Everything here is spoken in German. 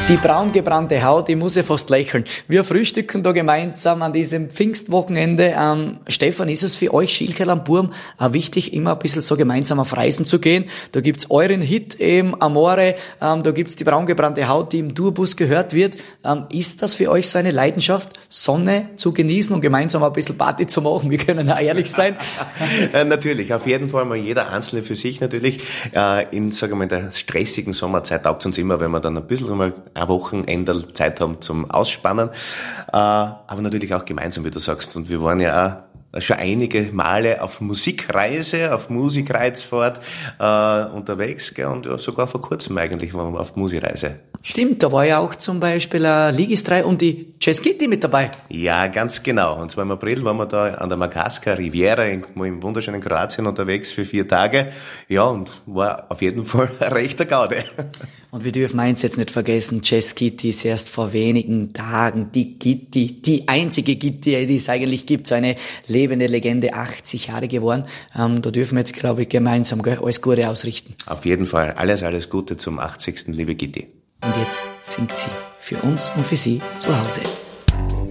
Die braun gebrannte Haut, ich muss ja fast lächeln. Wir frühstücken da gemeinsam an diesem Pfingstwochenende. Stefan, ist es für euch, Schilkerl am Burm, auch wichtig, immer ein bisschen so gemeinsam auf Reisen zu gehen? Da gibt's euren Hit eben, Amore, da gibt's die braun gebrannte Haut, die im Tourbus gehört wird. Ist das für euch so eine Leidenschaft, Sonne zu genießen und gemeinsam ein bisschen Party zu machen? Wir können auch ehrlich sein. Natürlich, auf jeden Fall mal jeder Einzelne für sich natürlich. In der stressigen Sommerzeit taugt es uns immer, wenn wir dann ein bisschen mal ein Wochenende Zeit haben zum Ausspannen, aber natürlich auch gemeinsam, wie du sagst. Und wir waren ja auch schon einige Male auf Musikreise, auf Musikreizfahrt unterwegs, gell? Und ja, sogar vor kurzem eigentlich waren wir auf Musikreise. Stimmt, da war ja auch zum Beispiel Ligis 3 und die Jazz Kitty mit dabei. Ja, ganz genau. Und zwar im April waren wir da an der Makarska Riviera im wunderschönen Kroatien unterwegs für 4 Tage. Ja, und war auf jeden Fall ein rechter Gaude. Und wir dürfen eins jetzt nicht vergessen, Jazz Kitty ist erst vor wenigen Tagen die Gitti, die einzige Gitti, die es eigentlich gibt, so eine lebende Legende, 80 Jahre geworden. Da dürfen wir jetzt, glaube ich, gemeinsam alles Gute ausrichten. Auf jeden Fall. Alles Gute zum 80. liebe Gitti. Und jetzt singt sie für uns und für Sie zu Hause.